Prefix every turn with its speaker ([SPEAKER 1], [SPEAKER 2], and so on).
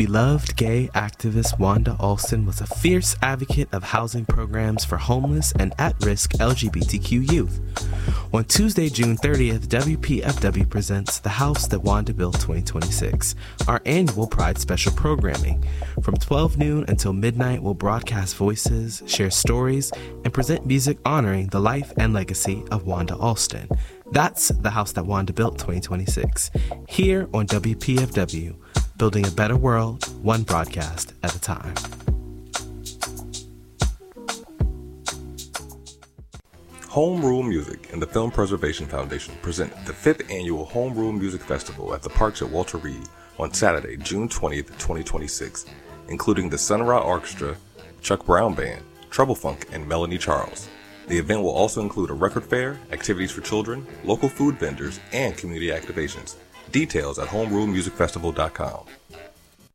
[SPEAKER 1] Beloved gay activist Wanda Alston was a fierce advocate of housing programs for homeless and at-risk LGBTQ youth. On Tuesday, June 30th, WPFW presents The House That Wanda Built 2026, our annual Pride special programming. From 12 noon until midnight, we'll broadcast voices, share stories, and present music honoring the life and legacy of Wanda Alston. That's The House That Wanda Built 2026, here on WPFW, building a better world, one broadcast at a time.
[SPEAKER 2] Home Rule Music and the Film Preservation Foundation present the 5th Annual Home Rule Music Festival at the Parks at Walter Reed on Saturday, June 20th, 2026, including the Sun Ra Orchestra, Chuck Brown Band, Trouble Funk, and Melanie Charles. The event will also include a record fair, activities for children, local food vendors, and community activations. Details at homerulemusicfestival.com.